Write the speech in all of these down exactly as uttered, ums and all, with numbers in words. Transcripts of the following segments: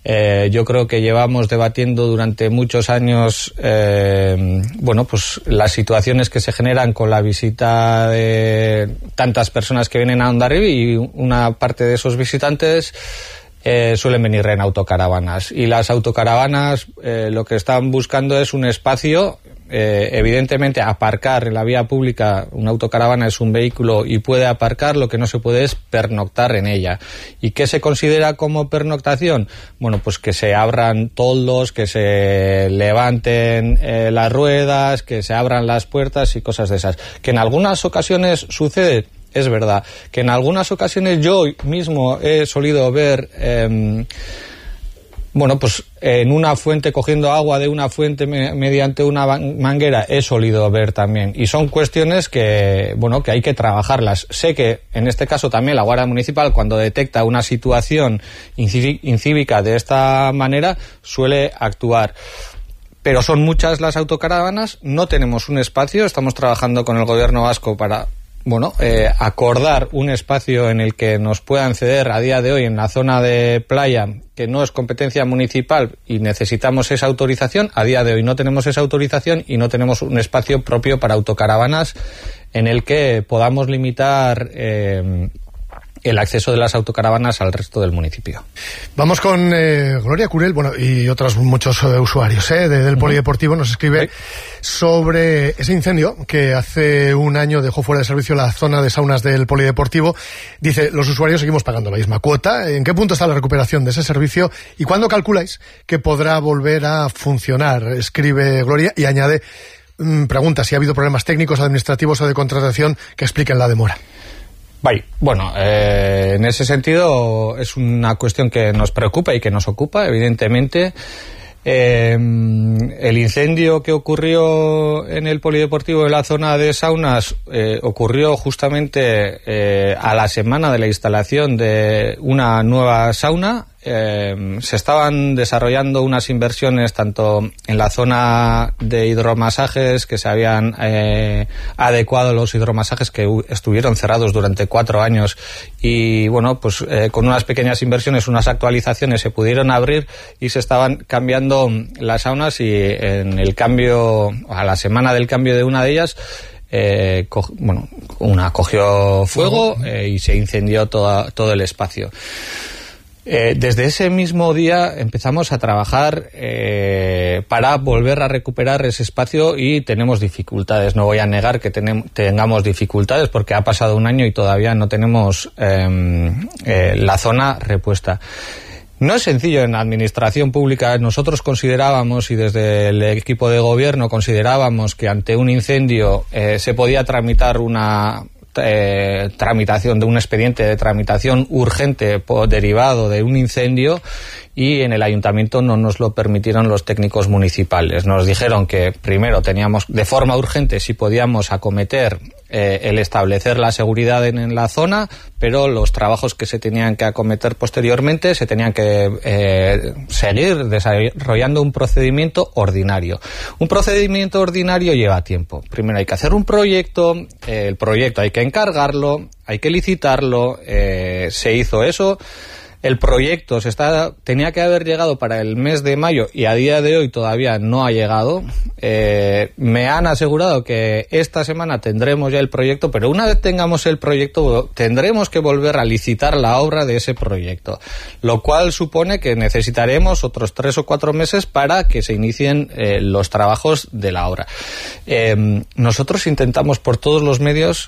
Eh, yo creo que llevamos debatiendo durante muchos años, eh, bueno, pues las situaciones que se generan con la visita de tantas personas que vienen a Hondarribia, y una parte de esos visitantes Eh, suelen venir en autocaravanas, y las autocaravanas eh, lo que están buscando es un espacio, eh, evidentemente aparcar en la vía pública. Una autocaravana es un vehículo y puede aparcar, lo que no se puede es pernoctar en ella. ¿Y qué se considera como pernoctación? Bueno, pues que se abran toldos, que se levanten eh, las ruedas, que se abran las puertas y cosas de esas. Que en algunas ocasiones sucede. Es verdad que en algunas ocasiones yo mismo he solido ver, eh, bueno, pues en una fuente, cogiendo agua de una fuente me, mediante una manguera, he solido ver también. Y son cuestiones que, bueno, que hay que trabajarlas. Sé que en este caso también la Guardia Municipal, cuando detecta una situación incívica de esta manera, suele actuar. Pero son muchas las autocaravanas, no tenemos un espacio, estamos trabajando con el Gobierno vasco para... Bueno, eh, acordar un espacio en el que nos puedan ceder a día de hoy en la zona de playa, que no es competencia municipal y necesitamos esa autorización. A día de hoy no tenemos esa autorización y no tenemos un espacio propio para autocaravanas en el que podamos limitar eh, el acceso de las autocaravanas al resto del municipio. Vamos con eh, Gloria Curel, bueno, y otros muchos eh, usuarios eh, de, del uh-huh. Polideportivo. Nos escribe ¿Sí? sobre ese incendio que hace un año dejó fuera de servicio la zona de saunas del Polideportivo. Dice, los usuarios seguimos pagando la misma cuota. ¿En qué punto está la recuperación de ese servicio? ¿Y cuándo calculáis que podrá volver a funcionar? Escribe Gloria y añade, mmm, pregunta si ha habido problemas técnicos, administrativos o de contratación que expliquen la demora. Vale. Bueno, eh, en ese sentido es una cuestión que nos preocupa y que nos ocupa, evidentemente. Eh, el incendio que ocurrió en el Polideportivo de la zona de saunas eh, ocurrió justamente eh, a la semana de la instalación de una nueva sauna. Eh, se estaban desarrollando unas inversiones tanto en la zona de hidromasajes, que se habían eh, adecuado los hidromasajes que estuvieron cerrados durante cuatro años, y bueno, pues eh, con unas pequeñas inversiones, unas actualizaciones se pudieron abrir y se estaban cambiando las saunas, y en el cambio, a la semana del cambio de una de ellas, Eh, co- bueno, una cogió fuego eh, y se incendió toda, todo el espacio. Eh, desde ese mismo día empezamos a trabajar eh, para volver a recuperar ese espacio, y tenemos dificultades. No voy a negar que tenem- tengamos dificultades, porque ha pasado un año y todavía no tenemos eh, eh, la zona repuesta. No es sencillo en la administración pública. Nosotros considerábamos, y desde el equipo de gobierno considerábamos, que ante un incendio eh, se podía tramitar una eh, tramitación de un expediente de tramitación urgente por, derivado de un incendio, y en el ayuntamiento no nos lo permitieron los técnicos municipales. Nos dijeron que primero teníamos de forma urgente si podíamos acometer eh, el establecer la seguridad en, en la zona, pero los trabajos que se tenían que acometer posteriormente se tenían que eh, seguir desarrollando un procedimiento ordinario. Un procedimiento ordinario lleva tiempo. Primero hay que hacer un proyecto, eh, el proyecto hay que encargarlo, hay que licitarlo, eh, se hizo eso. El proyecto se está, tenía que haber llegado para el mes de mayo y a día de hoy todavía no ha llegado. Eh, me han asegurado que esta semana tendremos ya el proyecto, pero una vez tengamos el proyecto tendremos que volver a licitar la obra de ese proyecto, lo cual supone que necesitaremos otros tres o cuatro meses para que se inicien eh, los trabajos de la obra. Eh, nosotros intentamos por todos los medios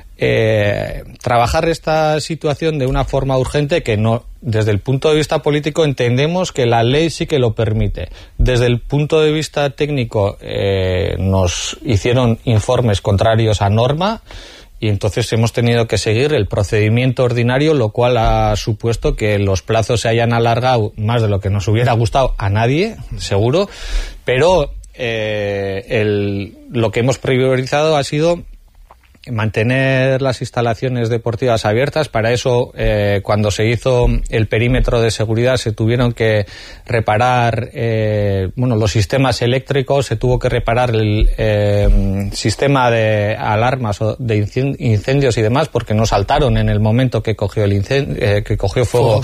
Eh, trabajar esta situación de una forma urgente, que no, desde el punto de vista político entendemos que la ley sí que lo permite. Desde el punto de vista técnico eh, nos hicieron informes contrarios a norma, y entonces hemos tenido que seguir el procedimiento ordinario, lo cual ha supuesto que los plazos se hayan alargado más de lo que nos hubiera gustado a nadie, seguro, pero eh, el, lo que hemos priorizado ha sido mantener las instalaciones deportivas abiertas. Para eso, eh, cuando se hizo el perímetro de seguridad, se tuvieron que reparar eh, bueno, los sistemas eléctricos, se tuvo que reparar el eh, sistema de alarmas o de incendios y demás, porque no saltaron en el momento que cogió el incendio, eh, que cogió fuego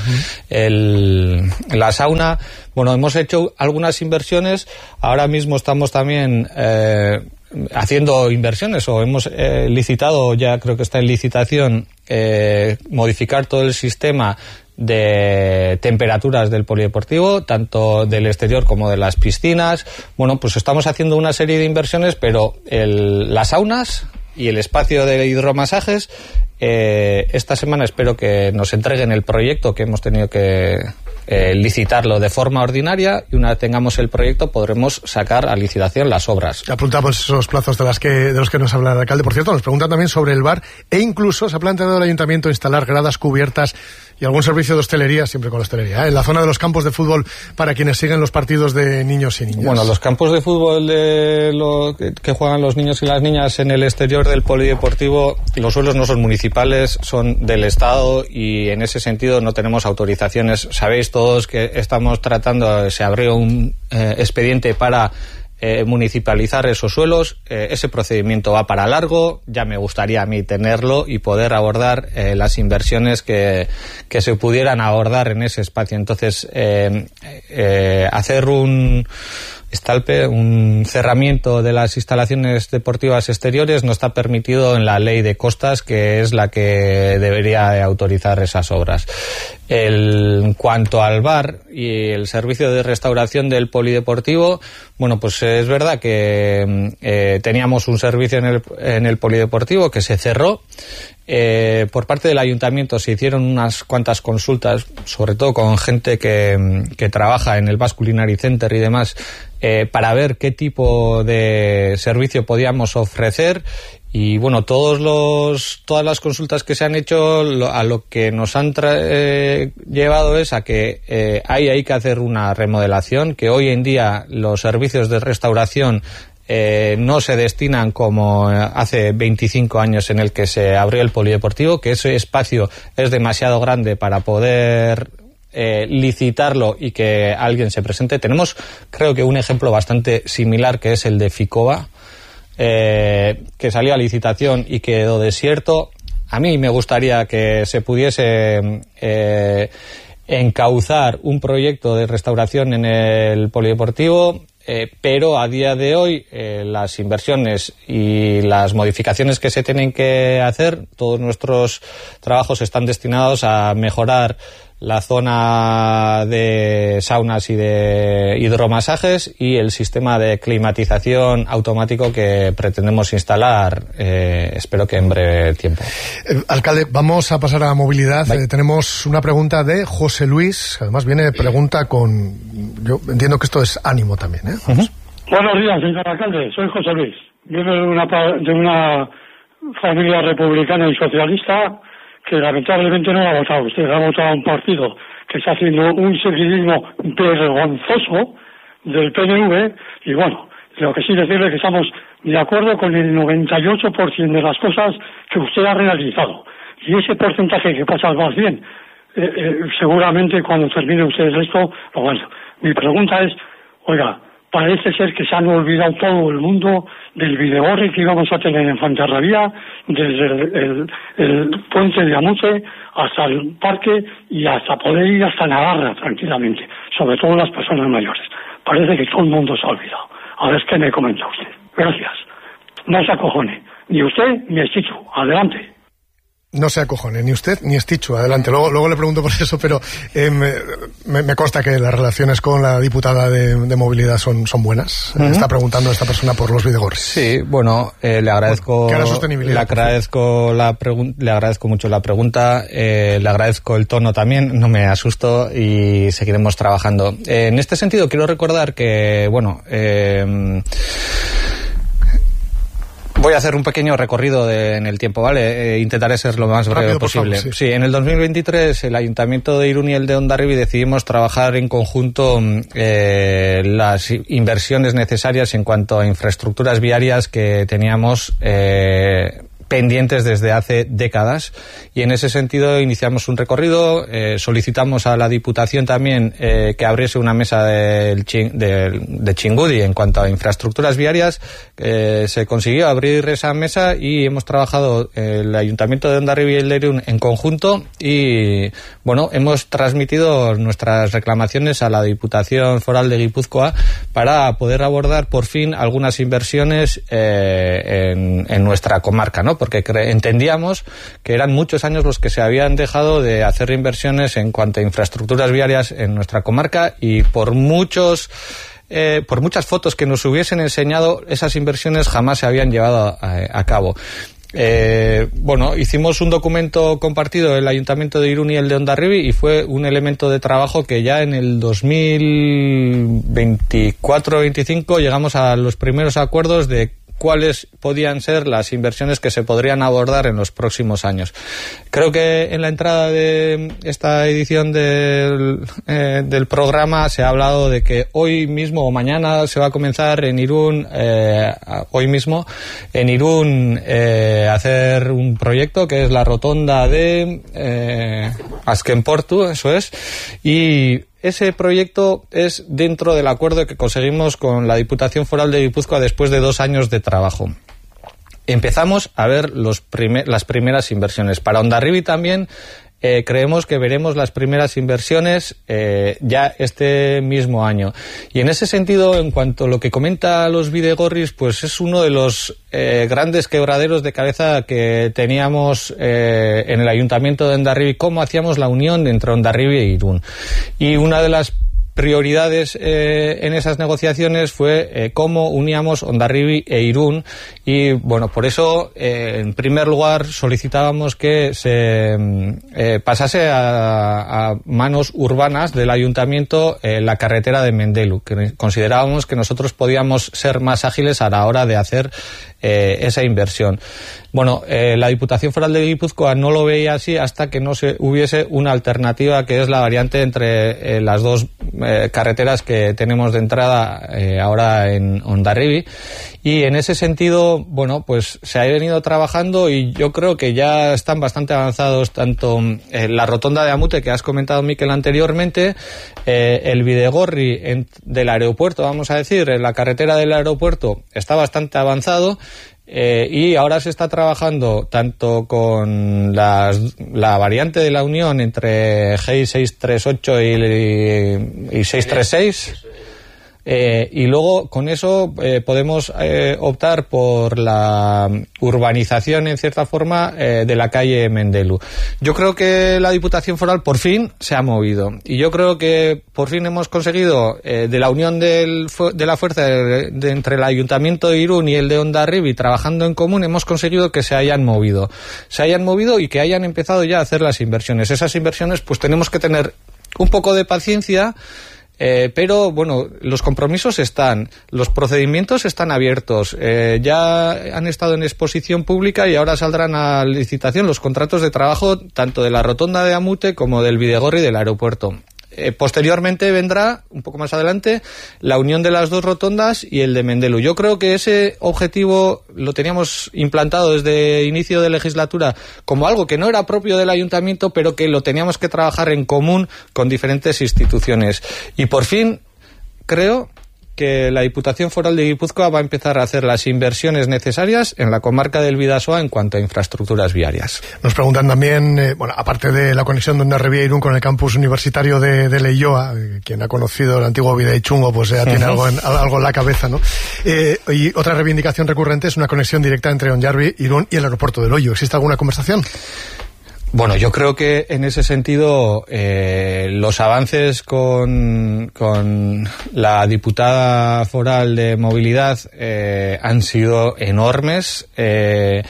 el, la sauna. Bueno, hemos hecho algunas inversiones. Ahora mismo estamos también eh, haciendo inversiones, o hemos eh, licitado, ya creo que está en licitación, eh, modificar todo el sistema de temperaturas del polideportivo, tanto del exterior como de las piscinas. Bueno, pues estamos haciendo una serie de inversiones, pero el, las saunas y el espacio de hidromasajes, eh, esta semana espero que nos entreguen el proyecto, que hemos tenido que eh, licitarlo de forma ordinaria, y una vez tengamos el proyecto podremos sacar a licitación las obras. Apuntamos esos plazos de, las que, de los que nos habla el alcalde. Por cierto, nos preguntan también sobre el bar, e incluso se ha planteado el ayuntamiento instalar gradas cubiertas y algún servicio de hostelería, siempre con la hostelería, ¿eh? en la zona de los campos de fútbol para quienes siguen los partidos de niños y niñas. Bueno, los campos de fútbol de lo que, que juegan los niños y las niñas en el exterior del polideportivo, los suelos no son municipales, son del Estado, y en ese sentido no tenemos autorizaciones. Sabéis todos que estamos tratando, se abrió un eh, expediente para Eh, municipalizar esos suelos. Eh, ese procedimiento va para largo. Ya me gustaría a mí tenerlo y poder abordar eh, las inversiones que, que se pudieran abordar en ese espacio. Entonces, eh, eh, hacer un estalpe, un cerramiento de las instalaciones deportivas exteriores no está permitido en la ley de costas, que es la que debería de autorizar esas obras. El, en cuanto al bar y el servicio de restauración del polideportivo, bueno, pues es verdad que eh, teníamos un servicio en el, en el polideportivo que se cerró. Eh, por parte del ayuntamiento se hicieron unas cuantas consultas, sobre todo con gente que, que trabaja en el Basque Culinary Center y demás, eh, para ver qué tipo de servicio podíamos ofrecer. Y bueno, todos los, todas las consultas que se han hecho, lo, a lo que nos han tra eh, llevado es a que eh, hay, hay que hacer una remodelación, que hoy en día los servicios de restauración Eh, no se destinan como hace veinticinco años en el que se abrió el polideportivo, que ese espacio es demasiado grande para poder eh, licitarlo y que alguien se presente. Tenemos, creo que un ejemplo bastante similar, que es el de Ficoba, eh, que salió a licitación y quedó desierto. A mí me gustaría que se pudiese eh, encauzar un proyecto de restauración en el polideportivo. Eh, pero a día de hoy eh, las inversiones y las modificaciones que se tienen que hacer, todos nuestros trabajos están destinados a mejorar la zona de saunas y de hidromasajes y el sistema de climatización automático que pretendemos instalar, eh, espero que en breve tiempo. Eh, alcalde, vamos a pasar a movilidad. Eh, tenemos una pregunta de José Luis, además viene pregunta con, yo entiendo que esto es ánimo también, ¿eh? Uh-huh. Buenos días, señor alcalde, soy José Luis. Viene de una, de una familia republicana y socialista que lamentablemente no ha votado usted, ha votado un partido que está haciendo un seguidismo vergonzoso del P N V, y bueno, lo que sí decirle es que estamos de acuerdo con el noventa y ocho por ciento de las cosas que usted ha realizado, y ese porcentaje que pasa más bien, eh, eh, seguramente cuando termine usted el resto, lo bueno. Mi pregunta es, oiga, parece ser que se han olvidado todo el mundo del videoborre que íbamos a tener en Fuenterrabía, desde el, el, el puente de Amute hasta el parque y hasta poder ir hasta Navarra tranquilamente, sobre todo las personas mayores. Parece que todo el mundo se ha olvidado. A ver qué me comenta usted. Gracias. No se acojone. Ni usted ni Estichu. Adelante. No se acojone, ni usted ni Estichu, adelante. Luego, luego le pregunto por eso, pero eh, me, me consta que las relaciones con la diputada de, de movilidad son, son buenas. Uh-huh. Está preguntando esta persona por los videogorris. Sí, bueno, eh, le agradezco, le agradezco la le agradezco mucho la pregunta, eh, le agradezco el tono también, no me asusto y seguiremos trabajando. Eh, en este sentido quiero recordar que, bueno, eh, voy a hacer un pequeño recorrido de, en el tiempo, ¿vale? Eh, intentaré ser lo más breve posible. Favor, sí. sí, en el dos mil veintitrés el Ayuntamiento de Irún y el de Hondarribia decidimos trabajar en conjunto eh, las inversiones necesarias en cuanto a infraestructuras viarias que teníamos eh, pendientes desde hace décadas, y en ese sentido iniciamos un recorrido, eh, solicitamos a la Diputación también eh, que abriese una mesa del chin, de, de Chingudi en cuanto a infraestructuras viarias. Eh, se consiguió abrir esa mesa y hemos trabajado el Ayuntamiento de Hondarribia y el de Irún en conjunto, y bueno, hemos transmitido nuestras reclamaciones a la Diputación Foral de Guipúzcoa para poder abordar por fin algunas inversiones eh, en, en nuestra comarca, ¿no? Porque entendíamos que eran muchos años los que se habían dejado de hacer inversiones en cuanto a infraestructuras viarias en nuestra comarca, y por muchos eh, por muchas fotos que nos hubiesen enseñado, esas inversiones jamás se habían llevado a, a cabo. Eh, bueno, hicimos un documento compartido el Ayuntamiento de Irún y el de Hondarribia, y fue un elemento de trabajo que ya en el dos mil veinticuatro veinticinco llegamos a los primeros acuerdos de cuáles podían ser las inversiones que se podrían abordar en los próximos años. Creo que en la entrada de esta edición del, eh, del programa se ha hablado de que hoy mismo o mañana se va a comenzar en Irún, eh, hoy mismo, en Irún, eh, hacer un proyecto que es la rotonda de eh, Azkenportu, eso es, y ese proyecto es dentro del acuerdo que conseguimos con la Diputación Foral de Guipúzcoa después de dos años de trabajo. Empezamos a ver los primer, las primeras inversiones. Para Hondarribia también eh, creemos que veremos las primeras inversiones eh, ya este mismo año. Y en ese sentido, en cuanto a lo que comenta los Bidegorris, pues es uno de los eh, grandes quebraderos de cabeza que teníamos eh, en el Ayuntamiento de Hondarribia, cómo hacíamos la unión entre Hondarribia e Irún. Y una de las prioridades eh, en esas negociaciones fue eh, cómo uníamos Hondarribia e Irún, y bueno, por eso eh, en primer lugar solicitábamos que se eh, pasase a, a manos urbanas del ayuntamiento eh, la carretera de Mendelu, que considerábamos que nosotros podíamos ser más ágiles a la hora de hacer eh, esa inversión. Bueno, eh, la Diputación Foral de Guipúzcoa no lo veía así hasta que no se hubiese una alternativa, que es la variante entre eh, las dos eh, carreteras que tenemos de entrada eh, ahora en Hondarribia, y en ese sentido, bueno, pues se ha venido trabajando, y yo creo que ya están bastante avanzados tanto eh, la rotonda de Amute, que has comentado, Miquel, anteriormente, eh, el Bidegorri en, del aeropuerto, vamos a decir, en la carretera del aeropuerto está bastante avanzado. Eh, y ahora se está trabajando tanto con las, la variante de la unión entre G I seiscientos treinta y ocho y, y seiscientos treinta y seis. Eh, y luego con eso eh, podemos eh, optar por la urbanización, en cierta forma, eh, de la calle Mendelu. Yo creo que la Diputación Foral por fin se ha movido, y yo creo que por fin hemos conseguido eh, de la unión del, de la fuerza de, de, entre el Ayuntamiento de Irún y el de Hondarribia, trabajando en común, hemos conseguido que se hayan movido se hayan movido y que hayan empezado ya a hacer las inversiones. Esas inversiones, pues tenemos que tener un poco de paciencia. Eh, pero bueno, los compromisos están, los procedimientos están abiertos, eh, ya han estado en exposición pública y ahora saldrán a licitación los contratos de trabajo tanto de la rotonda de Amute como del Bidegorri del aeropuerto. Eh, posteriormente vendrá, un poco más adelante, la unión de las dos rotondas y el de Mendelu. Yo creo que ese objetivo lo teníamos implantado desde inicio de legislatura como algo que no era propio del ayuntamiento, pero que lo teníamos que trabajar en común con diferentes instituciones. Y por fin, creo que la Diputación Foral de Guipúzcoa va a empezar a hacer las inversiones necesarias en la comarca del Bidasoa en cuanto a infraestructuras viarias. Nos preguntan también, eh, bueno, aparte de la conexión de Hondarribia e Irún con el campus universitario de, de Leioa, eh, quien ha conocido el antiguo Bidaichungo, pues ya tiene algo en, algo en la cabeza, ¿no? Eh, y otra reivindicación recurrente es una conexión directa entre Hondarribia, Irún y el aeropuerto de Loio. ¿Existe alguna conversación? Bueno, yo creo que en ese sentido eh, los avances con, con la diputada foral de movilidad eh, han sido enormes. Eh,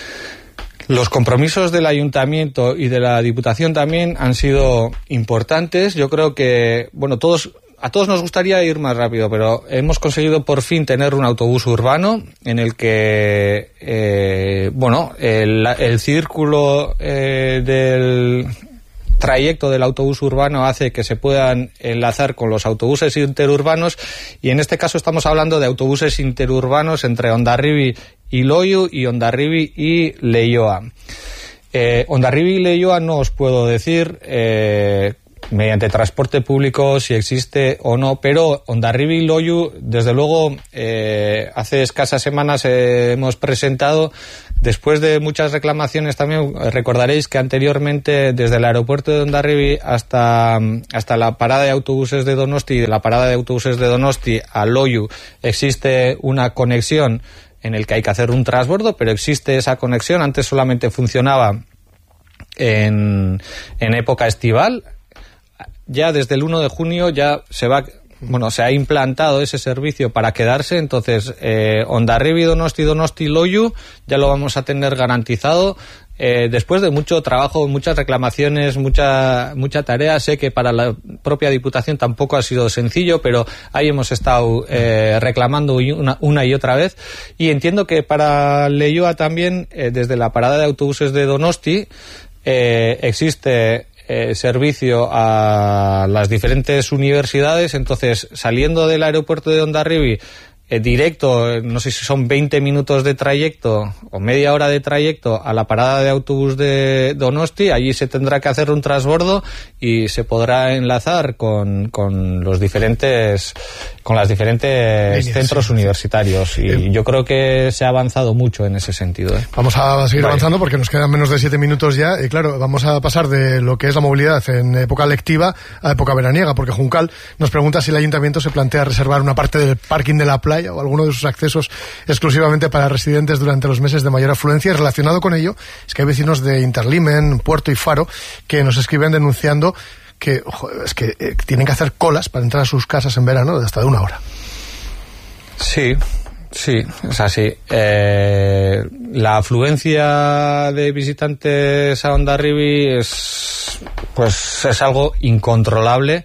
Los compromisos del ayuntamiento y de la diputación también han sido importantes. Yo creo que, bueno, todos... A todos nos gustaría ir más rápido, pero hemos conseguido por fin tener un autobús urbano en el que, eh, bueno, el, el círculo eh, del, trayecto del autobús urbano hace que se puedan enlazar con los autobuses interurbanos, y en este caso estamos hablando de autobuses interurbanos entre Hondarribia y Loiu y Hondarribia y Leioa. Eh, Hondarribia y Leioa no os puedo decir eh, mediante transporte público si existe o no, pero Hondarribia y Loiu, desde luego, eh, hace escasas semanas eh, hemos presentado, después de muchas reclamaciones también, recordaréis que anteriormente desde el aeropuerto de Hondarribia hasta, hasta la parada de autobuses de Donosti, y de la parada de autobuses de Donosti a Loiu existe una conexión en el que hay que hacer un transbordo, pero existe esa conexión. Antes solamente funcionaba en, en época estival. Ya desde el uno de junio ya se va, bueno, se ha implantado ese servicio para quedarse. Entonces, eh, Hondarribia, Donosti, Donosti, Loiu ya lo vamos a tener garantizado. Eh, después de mucho trabajo, muchas reclamaciones, mucha mucha tarea. Sé que para la propia Diputación tampoco ha sido sencillo, pero ahí hemos estado eh, reclamando una, una y otra vez. Y entiendo que para Leioa también, eh, desde la parada de autobuses de Donosti, eh, existe eh, servicio a las diferentes universidades. Entonces, saliendo del aeropuerto de Hondarribia, Eh, directo, no sé si son veinte minutos de trayecto o media hora de trayecto a la parada de autobús de Donosti. Allí se tendrá que hacer un transbordo y se podrá enlazar con, con los diferentes con las diferentes Líneas, centros sí, universitarios sí. y eh, yo creo que se ha avanzado mucho en ese sentido. ¿eh? Vamos a seguir vale. avanzando porque nos quedan menos de siete minutos ya y claro, vamos a pasar de lo que es la movilidad en época lectiva a época veraniega, porque Juncal nos pregunta si el Ayuntamiento se plantea reservar una parte del parking de la playa o alguno de sus accesos exclusivamente para residentes durante los meses de mayor afluencia. Y relacionado con ello es que hay vecinos de Interlimen, Puerto y Faro que nos escriben denunciando que, ojo, es que eh, tienen que hacer colas para entrar a sus casas en verano de hasta de una hora. Sí, sí, es así. Eh, la afluencia de visitantes a Hondarribia es, pues, es algo incontrolable,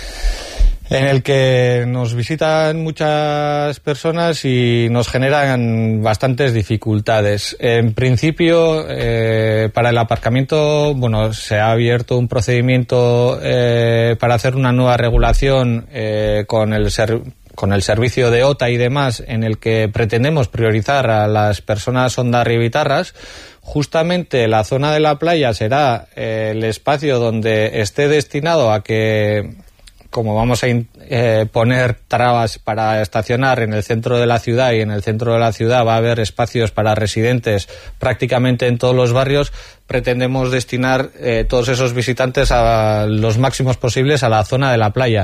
en el que nos visitan muchas personas y nos generan bastantes dificultades. En principio, eh, para el aparcamiento, bueno, se ha abierto un procedimiento eh, para hacer una nueva regulación eh, con el ser, con el servicio de O T A y demás, en el que pretendemos priorizar a las personas hondarribitarras. Justamente la zona de la playa será eh, el espacio donde esté destinado a que, como vamos a eh, poner trabas para estacionar en el centro de la ciudad, y en el centro de la ciudad va a haber espacios para residentes prácticamente en todos los barrios, pretendemos destinar eh, todos esos visitantes a los máximos posibles a la zona de la playa.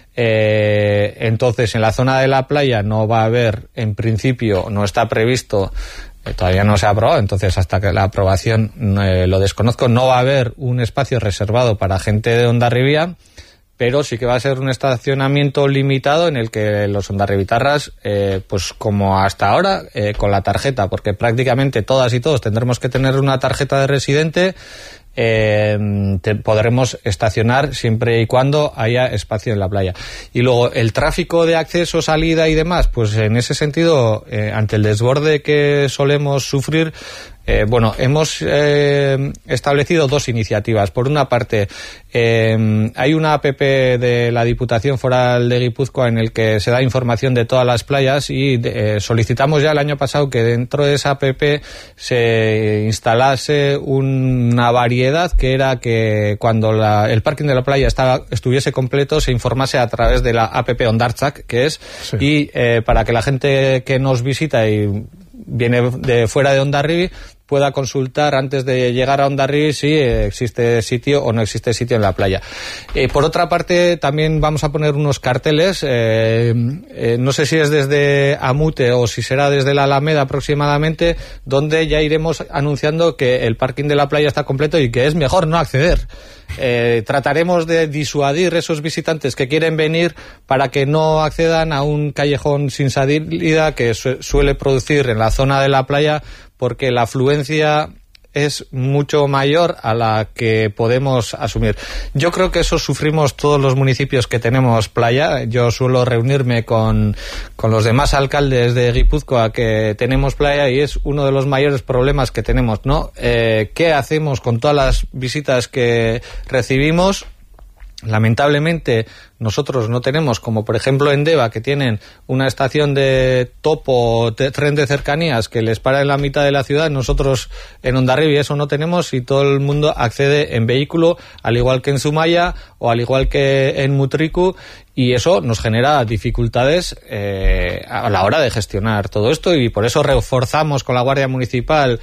Eh, entonces, en la zona de la playa no va a haber, en principio, no está previsto, eh, todavía no se ha aprobado, entonces hasta que la aprobación eh, lo desconozco, no va a haber un espacio reservado para gente de Hondarribia, pero sí que va a ser un estacionamiento limitado en el que los hondarribitarras, eh, pues como hasta ahora, eh, con la tarjeta, porque prácticamente todas y todos tendremos que tener una tarjeta de residente, eh, te, podremos estacionar siempre y cuando haya espacio en la playa. Y luego el tráfico de acceso, salida y demás, pues en ese sentido, eh, ante el desborde que solemos sufrir, Eh, bueno, hemos eh, establecido dos iniciativas. Por una parte, eh, hay una app de la Diputación Foral de Guipúzcoa en el que se da información de todas las playas y eh, solicitamos ya el año pasado que dentro de esa app se instalase una variedad, que era que cuando la, el parking de la playa estaba, estuviese completo se informase a través de la app Hondartzak, que es, sí. y eh, para que la gente que nos visita y viene de fuera de Hondarribia pueda consultar antes de llegar a Hondarribia si existe sitio o no existe sitio en la playa. Eh, por otra parte, también vamos a poner unos carteles, eh, eh, no sé si es desde Amute o si será desde la Alameda aproximadamente, donde ya iremos anunciando que el parking de la playa está completo y que es mejor no acceder. Eh, trataremos de disuadir esos visitantes que quieren venir para que no accedan a un callejón sin salida que su- suele producir en la zona de la playa, porque la afluencia es mucho mayor a la que podemos asumir. Yo creo que eso sufrimos todos los municipios que tenemos playa. Yo suelo reunirme con, con los demás alcaldes de Guipúzcoa que tenemos playa y es uno de los mayores problemas que tenemos, ¿no? Eh, ¿qué hacemos con todas las visitas que recibimos? Lamentablemente nosotros no tenemos, como por ejemplo en Deva, que tienen una estación de topo, de tren de cercanías que les para en la mitad de la ciudad. Nosotros en Hondarribia eso no tenemos y todo el mundo accede en vehículo, al igual que en Zumaya o al igual que en Mutriku, y eso nos genera dificultades eh, a la hora de gestionar todo esto, y por eso reforzamos con la Guardia Municipal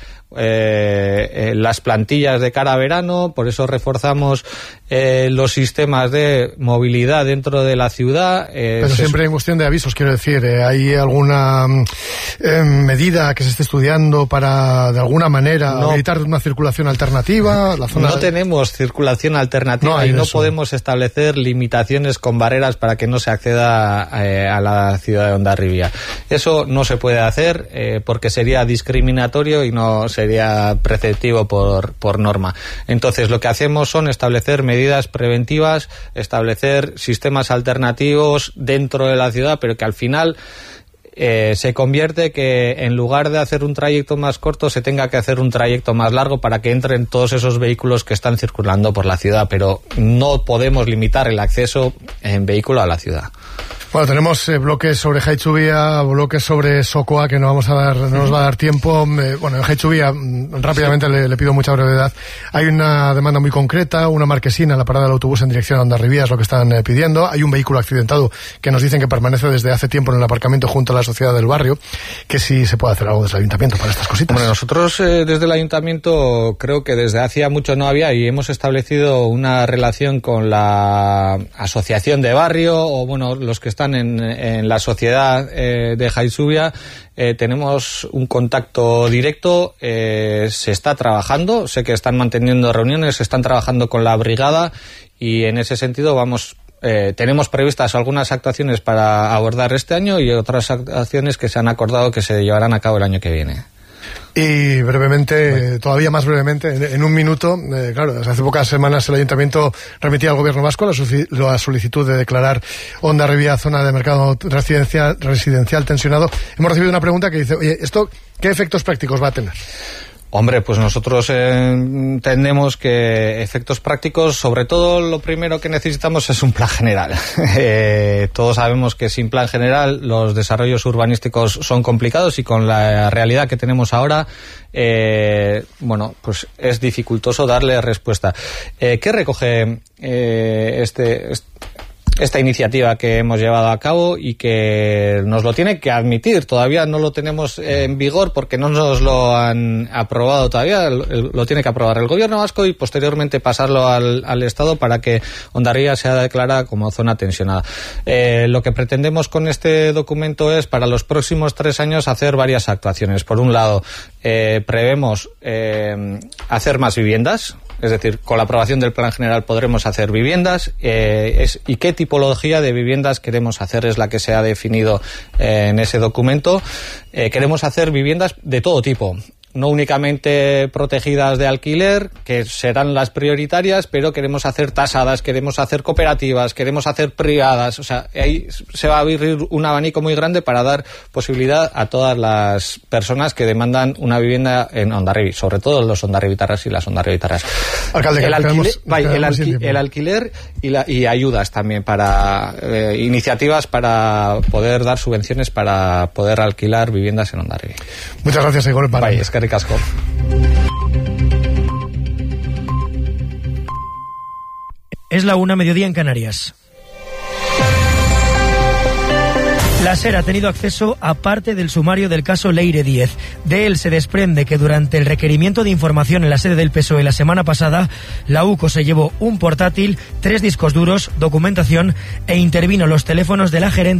eh, eh, las plantillas de cara a verano, por eso reforzamos eh, los sistemas de movilidad dentro de la ciudad. Eh, Pero siempre en cuestión de avisos, quiero decir, eh, ¿hay alguna eh, medida que se esté estudiando para, de alguna manera, no, habilitar una circulación alternativa? La zona no de... tenemos circulación alternativa no y no eso. Podemos establecer limitaciones con barreras para que no se acceda eh, a la ciudad de Hondarribia. Eso no se puede hacer eh, porque sería discriminatorio y no sería preceptivo por, por norma. Entonces, lo que hacemos son establecer medidas preventivas, establecer sistemas alternativos dentro de la ciudad, pero que al final eh, se convierte que en lugar de hacer un trayecto más corto se tenga que hacer un trayecto más largo para que entren todos esos vehículos que están circulando por la ciudad, pero no podemos limitar el acceso en vehículo a la ciudad. Bueno, tenemos eh, bloques sobre Jaitzubia, bloques sobre Sokoa, que no vamos a dar, no nos va a dar tiempo. Eh, bueno, en Jaitzubia, rápidamente sí. le, le pido mucha brevedad. Hay una demanda muy concreta, una marquesina en la parada del autobús en dirección a Hondarribia, es lo que están eh, pidiendo. Hay un vehículo accidentado que nos dicen que permanece desde hace tiempo en el aparcamiento junto a la sociedad del barrio, que sí se puede hacer algo desde el ayuntamiento para estas cositas. Bueno, nosotros eh, desde el ayuntamiento creo que desde hacía mucho no había y hemos establecido una relación con la asociación de barrio o bueno, los que están en, en la sociedad eh, de Jaitzubia. Eh, tenemos un contacto directo, eh, se está trabajando, sé que están manteniendo reuniones, se están trabajando con la brigada y en ese sentido vamos... Eh, tenemos previstas algunas actuaciones para abordar este año y otras actuaciones que se han acordado que se llevarán a cabo el año que viene. Y brevemente, bueno. todavía más brevemente, en, en un minuto, eh, claro, desde hace pocas semanas el Ayuntamiento remitía al Gobierno vasco la, la solicitud de declarar Hondarribia zona de mercado residencial, residencial tensionado. Hemos recibido una pregunta que dice, oye, ¿esto qué efectos prácticos va a tener? Hombre, pues nosotros eh, entendemos que efectos prácticos, sobre todo lo primero que necesitamos es un plan general. eh, todos sabemos que sin plan general los desarrollos urbanísticos son complicados y con la realidad que tenemos ahora, eh, bueno, pues es dificultoso darle respuesta. Eh, ¿Qué recoge eh, este... este esta iniciativa que hemos llevado a cabo y que nos lo tiene que admitir? Todavía no lo tenemos en vigor porque no nos lo han aprobado todavía, lo tiene que aprobar el Gobierno vasco y posteriormente pasarlo al, al Estado para que Hondarribia sea declarada como zona tensionada. Eh, lo que pretendemos con este documento es para los próximos tres años hacer varias actuaciones. Por un lado, eh, prevemos eh, hacer más viviendas. Es decir, con la aprobación del Plan General podremos hacer viviendas eh, es, y qué tipología de viviendas queremos hacer es la que se ha definido eh, en ese documento. Eh, queremos hacer viviendas de todo tipo. No únicamente protegidas de alquiler, que serán las prioritarias, pero queremos hacer tasadas, queremos hacer cooperativas, queremos hacer privadas. O sea, ahí se va a abrir un abanico muy grande para dar posibilidad a todas las personas que demandan una vivienda en Hondarribia, sobre todo los hondarribitarras y las hondarribitarras. Alcalde, el, alquiler, quedamos, vaya, el, alqui, el alquiler y, la, y ayudas también para eh, iniciativas para poder dar subvenciones para poder alquilar viviendas en Hondarribia. Muchas gracias, Igor. Vaya, es que ricasco. Es la una, mediodía en Canarias. La SER ha tenido acceso a parte del sumario del caso Leire Díez. De él se desprende que durante el requerimiento de información en la sede del P S O E la semana pasada, la U C O se llevó un portátil, tres discos duros, documentación e intervino los teléfonos de la gerente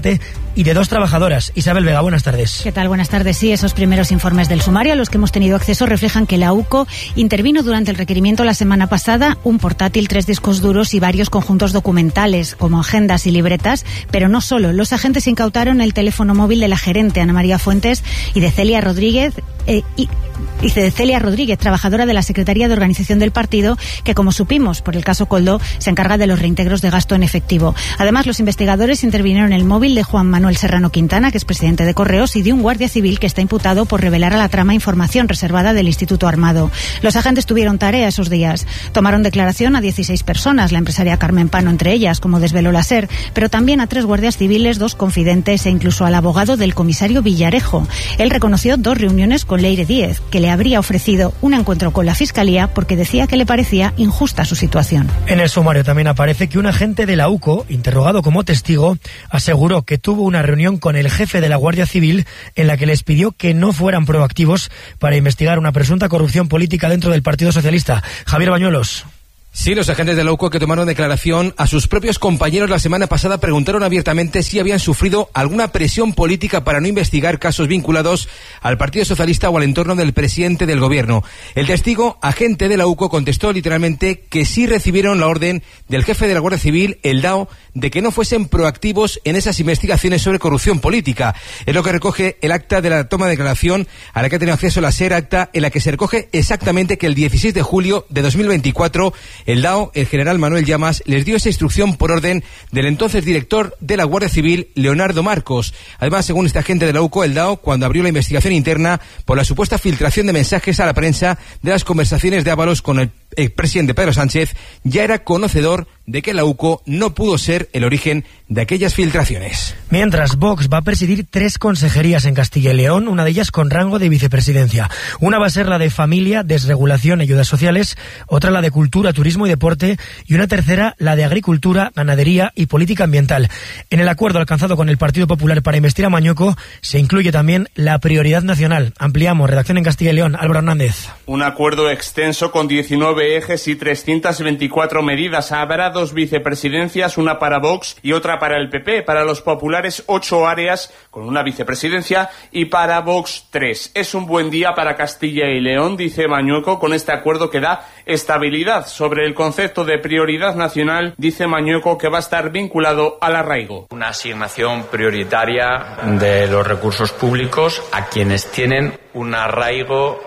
y de dos trabajadoras. Isabel Vega, buenas tardes. ¿Qué tal? Buenas tardes. Sí, esos primeros informes del sumario a los que hemos tenido acceso reflejan que la UCO intervino durante el requerimiento la semana pasada un portátil, tres discos duros y varios conjuntos documentales, como agendas y libretas, pero no solo. Los agentes incautaron el teléfono móvil de la gerente, Ana María Fuentes, y de Celia Rodríguez, eh, y, y de Celia Rodríguez, trabajadora de la Secretaría de Organización del partido, que, como supimos por el caso Coldo, se encarga de los reintegros de gasto en efectivo. Además, los investigadores intervinieron en el móvil de Juan Manuel Serrano Quintana, que es presidente de Correos, y de un guardia civil que está imputado por revelar a la trama información reservada del Instituto Armado. Los agentes tuvieron tarea esos días. Tomaron declaración a dieciséis personas, la empresaria Carmen Pano entre ellas, como desveló la SER, pero también a tres guardias civiles, dos confidentes e incluso al abogado del comisario Villarejo. Él reconoció dos reuniones con Leire Díez, que le habría ofrecido un encuentro con la Fiscalía porque decía que le parecía injusta su situación. En el sumario también aparece que un agente de la UCO, interrogado como testigo, aseguró que tuvo una reunión con el jefe de la Guardia Civil en la que les pidió que no fueran proactivos para investigar una presunta corrupción política dentro del Partido Socialista. Javier Bañuelos. Sí, los agentes de la UCO que tomaron declaración a sus propios compañeros la semana pasada preguntaron abiertamente si habían sufrido alguna presión política para no investigar casos vinculados al Partido Socialista o al entorno del presidente del gobierno. El testigo, agente de la UCO, contestó literalmente que sí recibieron la orden del jefe de la Guardia Civil, el D A O, de que no fuesen proactivos en esas investigaciones sobre corrupción política. Es lo que recoge el acta de la toma de declaración a la que ha tenido acceso la SER, acta en la que se recoge exactamente que el dieciséis de julio de dos mil veinticuatro el D A O, el general Manuel Llamas, les dio esa instrucción por orden del entonces director de la Guardia Civil, Leonardo Marcos. Además, según este agente de la UCO, el D A O, cuando abrió la investigación interna por la supuesta filtración de mensajes a la prensa de las conversaciones de Ábalos con el expresidente Pedro Sánchez, ya era conocedor de que la UCO no pudo ser el origen de aquellas filtraciones. Mientras, Vox va a presidir tres consejerías en Castilla y León, una de ellas con rango de vicepresidencia. Una va a ser la de Familia, Desregulación y Ayudas Sociales, otra la de Cultura, Turismo y Deporte, y una tercera la de Agricultura, Ganadería y Política Ambiental. En el acuerdo alcanzado con el Partido Popular para investir a Mañueco se incluye también la prioridad nacional. Ampliamos, redacción en Castilla y León, Álvaro Hernández. Un acuerdo extenso con diecinueve ejes y trescientas veinticuatro medidas. Habrá dos vicepresidencias, una para Vox y otra para el P P. Para los populares, ocho áreas con una vicepresidencia, y para Vox, tres. Es un buen día para Castilla y León, dice Mañueco, con este acuerdo que da estabilidad. Sobre el concepto de prioridad nacional, dice Mañueco que va a estar vinculado al arraigo. Una asignación prioritaria de los recursos públicos a quienes tienen un arraigo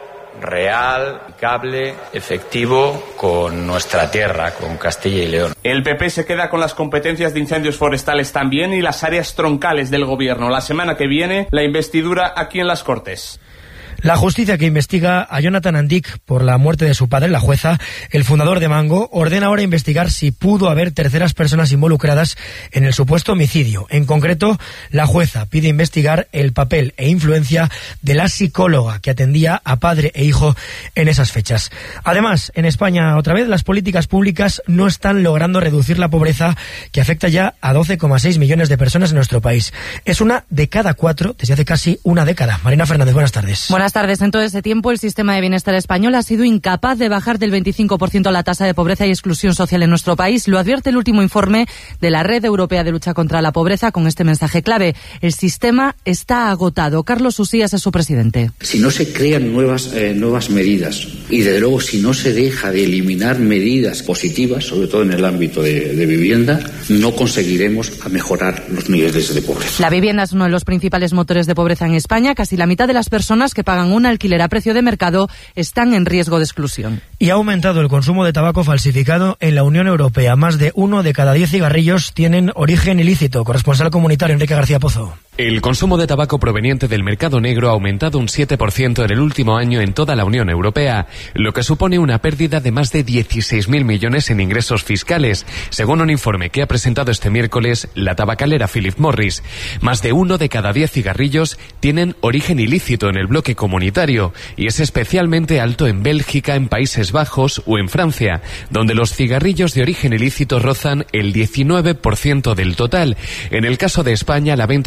real, aplicable, efectivo con nuestra tierra, con Castilla y León. El P P se queda con las competencias de incendios forestales también y las áreas troncales del gobierno. La semana que viene, la investidura aquí en las Cortes. La justicia que investiga a Jonathan Andic por la muerte de su padre, la jueza, el fundador de Mango, ordena ahora investigar si pudo haber terceras personas involucradas en el supuesto homicidio. En concreto, la jueza pide investigar el papel e influencia de la psicóloga que atendía a padre e hijo en esas fechas. Además, en España, otra vez, las políticas públicas no están logrando reducir la pobreza, que afecta ya a doce coma seis millones de personas en nuestro país. Es una de cada cuatro desde hace casi una década. Marina Fernández, buenas tardes. Buenas tardes. En todo ese tiempo, el sistema de bienestar español ha sido incapaz de bajar del veinticinco por ciento la tasa de pobreza y exclusión social en nuestro país. Lo advierte el último informe de la Red Europea de Lucha contra la Pobreza con este mensaje clave: el sistema está agotado. Carlos Usías es su presidente. Si no se crean nuevas, eh, nuevas medidas y, desde luego, si no se deja de eliminar medidas positivas, sobre todo en el ámbito de, de vivienda, no conseguiremos mejorar los niveles de pobreza. La vivienda es uno de los principales motores de pobreza en España. Casi la mitad de las personas que pagan un alquiler a precio de mercado están en riesgo de exclusión. Y ha aumentado el consumo de tabaco falsificado en la Unión Europea. Más de uno de cada diez cigarrillos tienen origen ilícito. Corresponsal comunitario Enrique García Pozo. El consumo de tabaco proveniente del mercado negro ha aumentado un siete por ciento en el último año en toda la Unión Europea, lo que supone una pérdida de más de dieciséis mil millones en ingresos fiscales, según un informe que ha presentado este miércoles la tabacalera Philip Morris. Más de uno de cada diez cigarrillos tienen origen ilícito en el bloque comunitario, y es especialmente alto en Bélgica, en Países Bajos o en Francia, donde los cigarrillos de origen ilícito rozan el diecinueve por ciento del total. En el caso de España, la venta de cigarrillos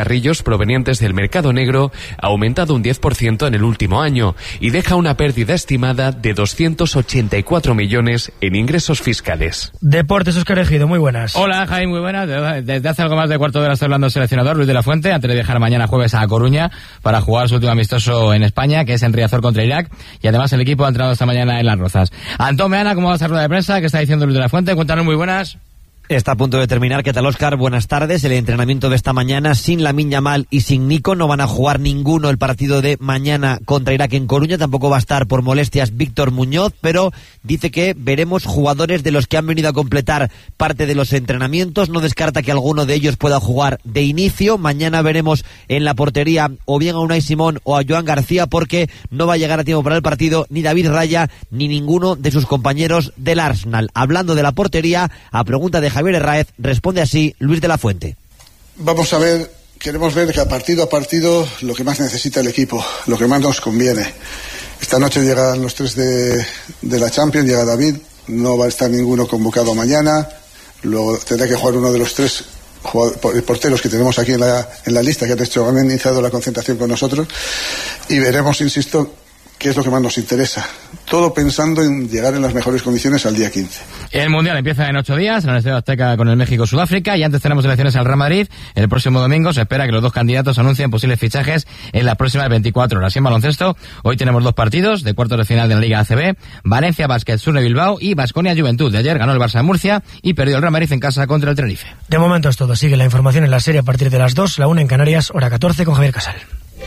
cigarrillos provenientes del mercado negro ha aumentado un diez por ciento en el último año y deja una pérdida estimada de doscientos ochenta y cuatro millones en ingresos fiscales. Deportes, Óscar Ejido, muy buenas. Hola, Jaime, muy buenas. Desde hace algo más de cuarto de hora está hablando el seleccionador Luis de la Fuente, antes de viajar mañana jueves a Coruña para jugar su último amistoso en España, que es en Riazor contra Irak, y además el equipo ha entrenado esta mañana en Las Rozas. Antón Meana, ¿cómo va esa rueda de prensa? ¿Qué está diciendo Luis de la Fuente? Cuéntanos, muy buenas. Está a punto de terminar. ¿Qué tal, Óscar? Buenas tardes. El entrenamiento de esta mañana sin Lamine Yamal y sin Nico. No van a jugar ninguno el partido de mañana contra Irak en Coruña. Tampoco va a estar por molestias Víctor Muñoz, pero dice que veremos jugadores de los que han venido a completar parte de los entrenamientos. No descarta que alguno de ellos pueda jugar de inicio. Mañana veremos en la portería o bien a Unai Simón o a Joan García, porque no va a llegar a tiempo para el partido ni David Raya ni ninguno de sus compañeros del Arsenal. Hablando de la portería, a pregunta de Javier Herráez, responde así Luis de la Fuente. Vamos a ver, queremos ver que a partido a partido lo que más necesita el equipo, lo que más nos conviene. Esta noche llegan los tres de, de la Champions, llega David, no va a estar ninguno convocado mañana, luego tendrá que jugar uno de los tres porteros que tenemos aquí en la, en la lista, que han, hecho, han iniciado la concentración con nosotros, y veremos, insisto, qué es lo que más nos interesa. Todo pensando en llegar en las mejores condiciones al día quince. El Mundial empieza en ocho días en el Estadio Azteca con el México-Sudáfrica, y antes tenemos elecciones al Real Madrid. El próximo domingo se espera que los dos candidatos anuncien posibles fichajes en las próximas veinticuatro horas. Y en baloncesto, hoy tenemos dos partidos de cuartos de final de la Liga A C B. Valencia Basket Sur de Bilbao y Baskonia Juventud. De ayer ganó el Barça en Murcia y perdió el Real Madrid en casa contra el Tenerife. De momento es todo. Sigue la información en la serie a partir de las dos, la una en Canarias, hora catorce, con Javier Casal.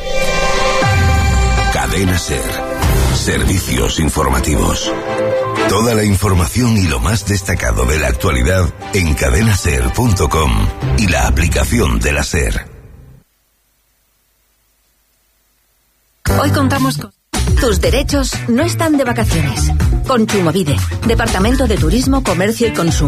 Cadena SER. Servicios informativos. Toda la información y lo más destacado de la actualidad en cadena ser punto com y la aplicación de la SER. Hoy contamos con... Tus derechos no están de vacaciones. Kontsumobide, Departamento de Turismo, Comercio y Consumo.